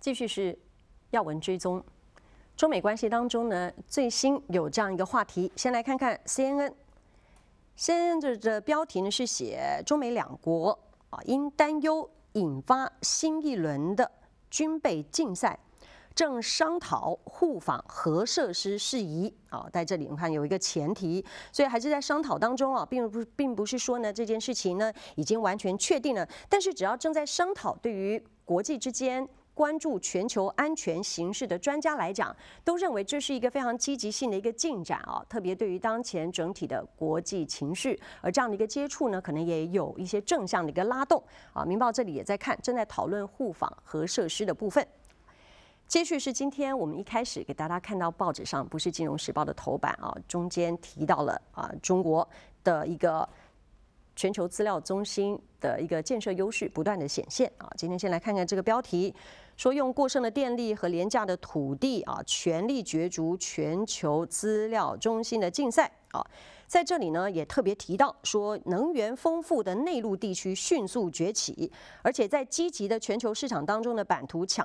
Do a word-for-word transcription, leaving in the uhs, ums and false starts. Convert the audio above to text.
继续是要闻追踪，中美关系当中呢，最新有这样一个话题，先来看看 C N N。C N N 的的标题呢是写中美两国啊因担忧引发新一轮的军备竞赛，正商讨互访核设施事宜啊。在这里我们看有一个前提，所以还是在商讨当中啊，并不并不是说呢这件事情呢已经完全确定了，但是只要正在商讨，对于国际之间关注全球安全形势的专家来讲，都认为这是一个非常积极性的一个进展啊。特别对于当前整体的国际情势，而这样的一个接触呢，可能也有一些正向的一个拉动啊。《明报》这里也在看，正在讨论互访核设施的部分。接续是今天我们一开始给大家看到报纸上，不是《金融时报》的头版啊，中间提到了啊中国的一个全球资料中心的一个建设优势不断的显现啊。今天先来看看这个标题，说用过剩的电力和廉价的土地啊，全力角逐全球资料中心的竞赛啊。在这里呢，也特别提到说，能源丰富的内陆地区迅速崛起，而且在积极的全球市场当中的版图抢